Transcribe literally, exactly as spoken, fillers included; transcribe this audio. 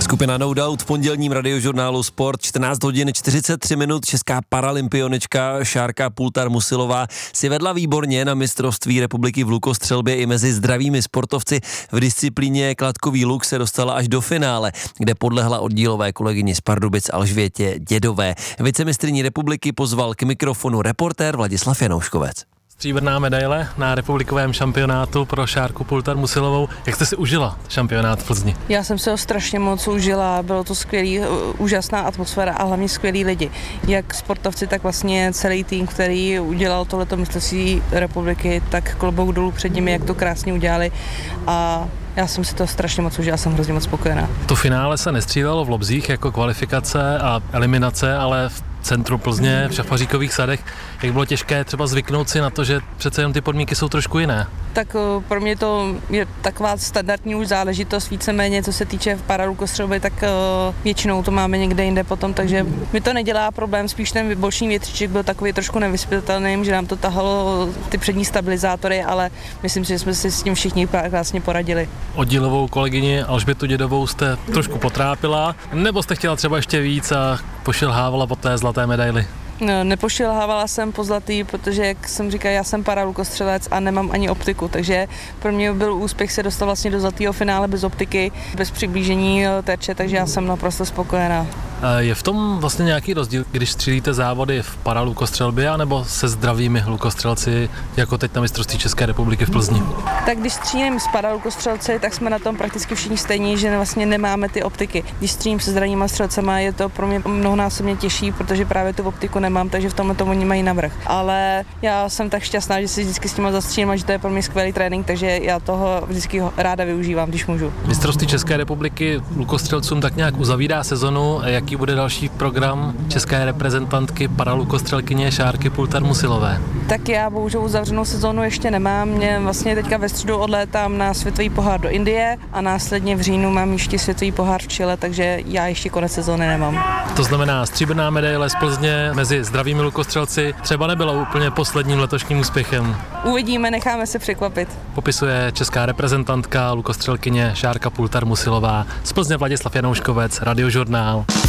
Skupina No Doubt v pondělním radiožurnálu Sport, čtrnáct hodin čtyřicet tři minut, česká paralympionečka Šárka Pultar Musilová si vedla výborně na mistrovství republiky v lukostřelbě i mezi zdravými sportovci. V disciplíně kladkový luk se dostala až do finále, kde podlehla oddílové kolegyni z Pardubic Alžbětě Dědové. Vicemistryní republiky pozval k mikrofonu reportér Vladislav Janouškovec. Stříbrná medaile na republikovém šampionátu pro Šárku Pultar Musilovou. Jak jste si užila šampionát v Plzni? Já jsem se ho strašně moc užila, bylo to skvělý, úžasná atmosféra a hlavně skvělí lidi. Jak sportovci, tak vlastně celý tým, který udělal tohleto mistrovství republiky, tak klobouk dolů před nimi, jak to krásně udělali a já jsem si to strašně moc užila, jsem hrozně moc spokojená. To finále se nestřídalo v Lobzích jako kvalifikace a eliminace, ale v centru Plzně, v Šafaříkových sadech. Jak bylo těžké třeba zvyknout si na to, že přece jen ty podmínky jsou trošku jiné? Tak pro mě to je taková standardní už záležitost, víceméně, co se týče paralukostřelby, tak většinou to máme někde jinde potom, takže mi to nedělá problém, spíš ten boční větříček byl takový trošku nevyspětelný, že nám to tahalo ty přední stabilizátory, ale myslím si, že jsme si s tím všichni krásně poradili. Oddílovou kolegyni Alžbětu Dědovou jste trošku potrápila, nebo jste chtěla třeba ještě víc a pošilhávala po té zlaté medaili? No, nepošilhávala jsem po zlatý, protože, jak jsem říkal, já jsem paralukostřelec a nemám ani optiku, takže pro mě byl úspěch se dostat vlastně do zlatého finále bez optiky, bez přiblížení terče, takže já jsem naprosto spokojená. Je v tom vlastně nějaký rozdíl, když střílíte závody v paralukostřelbě, anebo se zdravými lukostřelci, jako teď na mistrovství České republiky v Plzni? Tak když střílím s paralukostřelci, tak jsme na tom prakticky všichni stejní, že vlastně nemáme ty optiky. Když střílím se zdravýma střelcema, je to pro mě mnohonásobně těžší, protože právě tu optiku nemám, takže v tomhle tomu oni mají navrch. Ale já jsem tak šťastná, že si vždycky s tím zastřílím a že to je pro mě skvělý trénink, takže já toho vždycky ráda využívám, když můžu. Mistrovství České republiky lukostřelcům tak nějak uzavírá sezonu. Jaký bude další program české reprezentantky paralukostřelkyně Šárky Pultar Musilové? Tak já bohužel uzavřenou sezónu ještě nemám. Mě vlastně teďka ve středu odlétám na světový pohár do Indie a následně v říjnu mám ještě světový pohár v Chile, takže já ještě konec sezóny nemám. To znamená stříbrná medaile z Plzně mezi zdravými lukostřelci třeba nebyla úplně posledním letošním úspěchem. Uvidíme, necháme se překvapit. Popisuje česká reprezentantka lukostřelkyně Šárka Pultar Musilová. Z Plzně Vladislav Janouškovec, Radiožurnál.